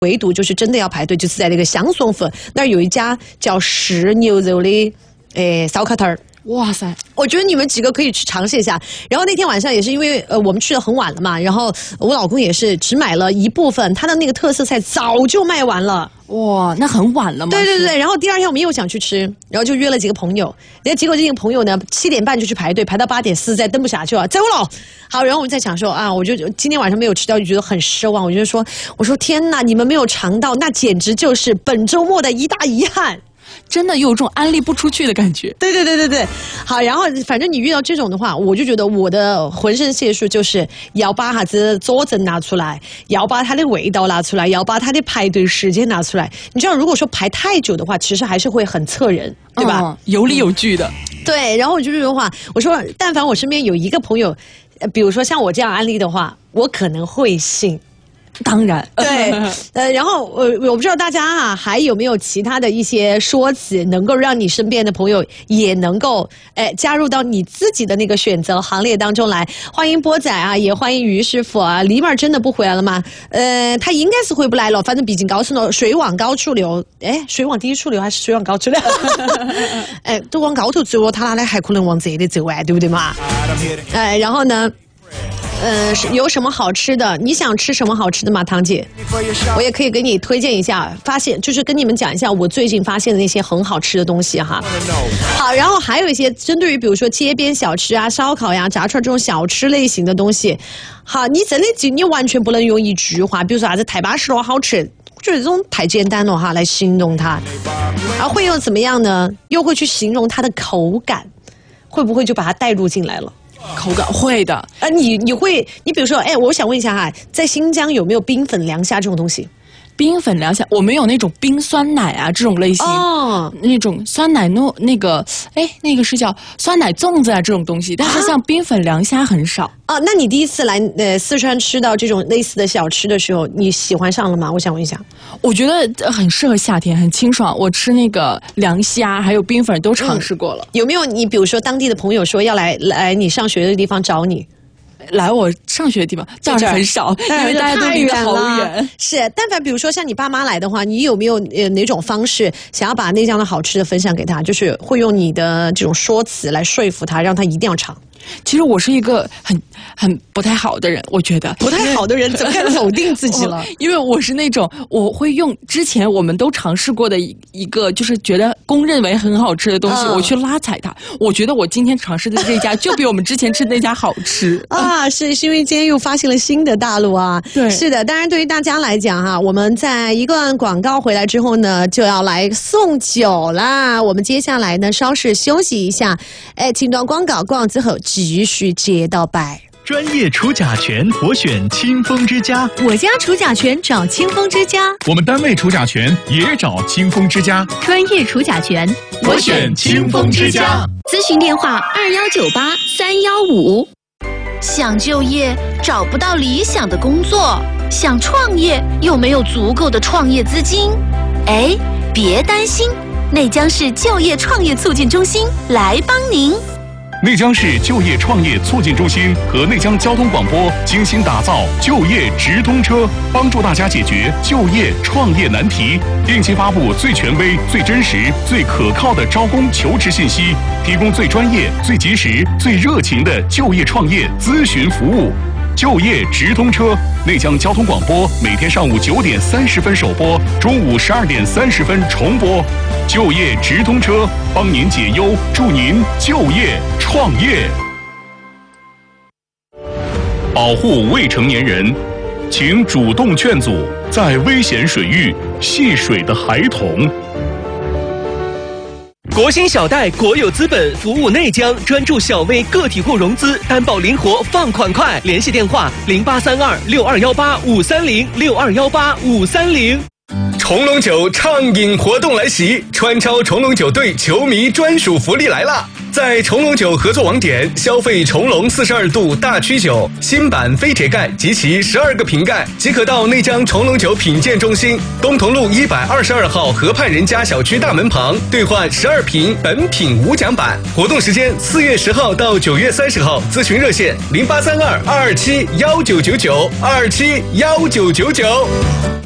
唯独就是真的要排队，就是在那个香松府那儿有一家叫食牛肉的烧烤摊儿。 哇塞！ 我觉得你们几个可以去尝试一下。然后那天晚上也是因为我们去的很晚了嘛，然后我老公也是只买了一部分，他的那个特色菜早就卖完了。 哇，那很晚了吗？ 对对对，然后第二天我们又想去吃，然后就约了几个朋友，然后结果这个朋友呢7点半就去排队，排到8点4再登不下去了，走了。好，然后我们在想说啊，我就今天晚上没有吃到，就觉得很失望。我就说天哪，你们没有尝到，那简直就是本周末的一大遗憾。 真的有种安利不出去的感觉。 对对对对对，好，然后反正你遇到这种的话，我就觉得我的浑身解数就是要把啥子佐证拿出来，要把它的味道拿出来，要把它的排队时间拿出来。你知道，如果说排太久的话，其实还是会很侧人，对吧？ 有理有据的。 对，然后我就这种话，我说，但凡我身边有一个朋友，比如说像我这样安利的话，我可能会信。 当然， 对，然后我不知道大家啊还有没有其他的一些说辞，能够让你身边的朋友也能够加入到你自己的那个选择行列当中来。欢迎波仔啊，也欢迎于师傅啊。李妹真的不回来了吗？他应该是回不来了，反正毕竟高速呢，水往高处流，水往低处流还是水往高处流？都往高头走了，他哪里还可能往这里走啊？对不对嘛？然后呢？有什么好吃的？你想吃什么好吃的吗，堂姐？我也可以给你推荐一下，就是跟你们讲一下我最近发现的那些很好吃的东西哈。好，然后还有一些针对于比如说街边小吃啊、烧烤呀、炸串这种小吃类型的东西，好，你真的你完全不能用一句话，比如说啥子太巴适了，好吃。我觉得这种太简单了哈，来形容它，而会又怎么样呢？又会去形容它的口感，会不会就把它带入进来了？ 口感会的， 你比如说，我想问一下哈，在新疆有没有冰粉凉虾这种东西？ 冰粉凉虾，我们有那种冰酸奶啊这种类型，那种酸奶那个是叫酸奶粽子啊这种东西，但是像冰粉凉虾很少。 那你第一次来四川吃到这种类似的小吃的时候，你喜欢上了吗？我想问一下。 我觉得很适合夏天，很清爽。我吃那个凉虾还有冰粉都尝试过了。 有没有你比如说当地的朋友说要来你上学的地方找你？ 来我上学的地方倒是很少，因为大家都离得好远。 是，但凡比如说像你爸妈来的话，你有没有哪种方式想要把内江的好吃的分享给他？就是会用你的这种说辞来说服他，让他一定要尝。 其实我是一个很不太好的人，我觉得不太好的人怎么敢否定自己了？ 因为我是那种我会用之前我们都尝试过的一个，就是觉得公认为很好吃的东西，我去拉踩它。我觉得我今天尝试的这家就比我们之前吃的那家好吃啊！是因为今天又发现了新的大陆啊！ 对， 是的。当然，对于大家来讲哈，我们在一段广告回来之后呢，就要来送酒啦。我们接下来呢，稍事休息一下，听段广告，广告之后继续接到白。 专业除甲醛，我选清风之家。 我家除甲醛找清风之家。 我们单位除甲醛也找清风之家。 专业除甲醛， 我选清风之家。 咨询电话2198-315。想就业找不到理想的工作，想创业又没有足够的创业资金，别担心，内江市就业创业促进中心来帮您。 内江市就业创业促进中心和内江交通广播精心打造就业直通车，帮助大家解决就业创业难题，定期发布最权威、最真实、最可靠的招工求职信息，提供最专业、最及时、最热情的就业创业咨询服务。就业直通车，内江交通广播每天上午9点30分首播，中午12点30分重播。就业直通车，帮您解忧，助您就业创业。保护未成年人，请主动劝阻在危险水域戏水的孩童。 国兴小贷国有资本服务内江，专注小微个体户融资，担保灵活，放款快。联系电话0832-6218-530，6218-530。重龙酒畅饮活动来袭，川超重龙酒队球迷专属福利来了！在重龙酒合作网点消费重龙42度大曲酒新版非铁盖及其12个瓶盖，即可到内江重龙酒品鉴中心东同路122号河畔人家小区大门旁兑换12瓶本品无奖版。活动时间4月10号到9月30号，咨询热线0832-227-1999，227-1999。